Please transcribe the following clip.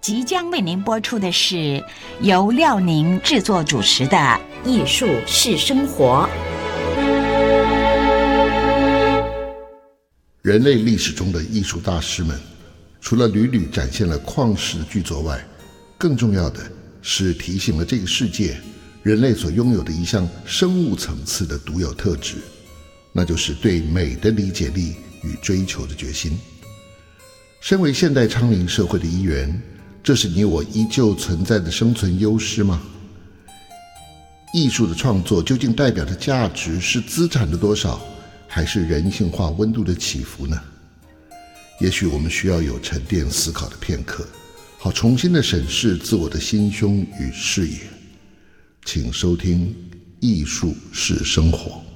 即将为您播出的是由廖宁制作主持的《艺术是生活》。 人类历史中的艺术大师们，除了屡屡展现了旷世巨作外，更重要的是提醒了这个世界人类所拥有的一项生物层次的独有特质，那就是对美的理解力与追求的决心。身为现代昌龄社会的一员，这是你我依旧存在的生存优势吗？艺术的创作究竟代表的价值是资产的多少，还是人性化温度的起伏呢？也许我们需要有沉淀思考的片刻，好重新的审视自我的心胸与视野。请收听《艺术是生活》。